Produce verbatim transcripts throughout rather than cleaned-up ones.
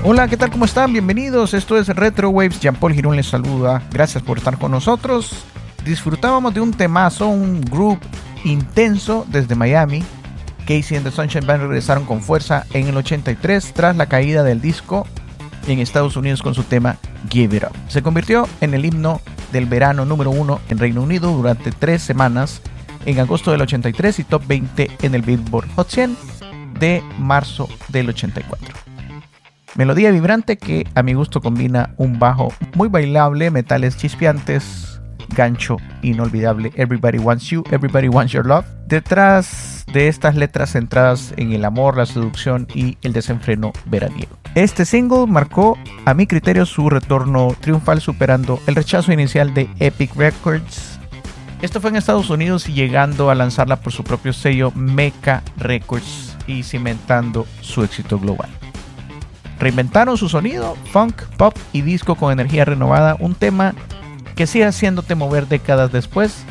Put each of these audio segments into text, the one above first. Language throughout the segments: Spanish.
Hola, ¿qué tal? ¿Cómo están? Bienvenidos. Esto es Retro Waves. Jean-Paul Girón les saluda. Gracias por estar con nosotros. Disfrutábamos de un temazo, un groove intenso desde Miami. Casey and the Sunshine Band regresaron con fuerza en el ochenta y tres tras la caída del disco en Estados Unidos con su tema Give It Up. Se convirtió en el himno del verano número uno en Reino Unido durante tres semanas en agosto del ochenta y tres y top veinte en el Billboard Hot cien de marzo del ochenta y cuatro. Melodía vibrante que a mi gusto combina un bajo muy bailable, metales chispeantes, gancho inolvidable, Everybody Wants You, Everybody Wants Your Love. Detrás de estas letras centradas en el amor, la seducción y el desenfreno veraniego. Este single marcó a mi criterio su retorno triunfal, superando el rechazo inicial de Epic Records. Esto fue en Estados Unidos y llegando a lanzarla por su propio sello Mecca Records y cimentando su éxito global. Reinventaron su sonido, funk, pop y disco con energía renovada, un tema que sigue haciéndote mover décadas después.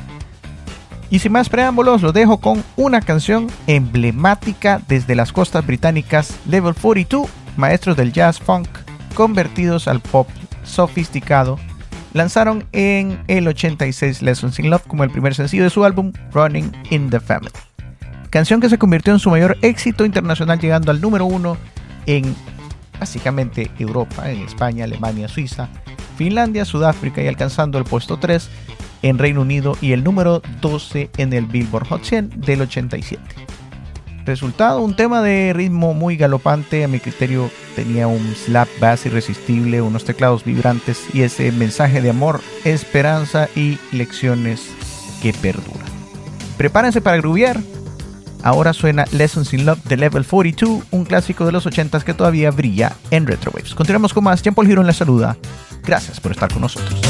Y sin más preámbulos, lo dejo con una canción emblemática desde las costas británicas, Level cuarenta y dos, maestros del jazz funk convertidos al pop sofisticado. Lanzaron en el ochenta y seis Lessons in Love como el primer sencillo de su álbum Running in the Family. Canción que se convirtió en su mayor éxito internacional, llegando al número uno en básicamente Europa, en España, Alemania, Suiza, Finlandia, Sudáfrica y alcanzando el puesto tres en Reino Unido y el número doce en el Billboard Hot cien del ochenta y siete. Resultado, un tema de ritmo muy galopante, a mi criterio tenía un slap bass irresistible, unos teclados vibrantes y ese mensaje de amor, esperanza y lecciones que perduran. Prepárense para groovear. Ahora suena Lessons in Love de Level cuarenta y dos, un clásico de los ochentas que todavía brilla en Retro Waves. Continuamos con más. Jean-Paul Girón les saluda. Gracias por estar con nosotros.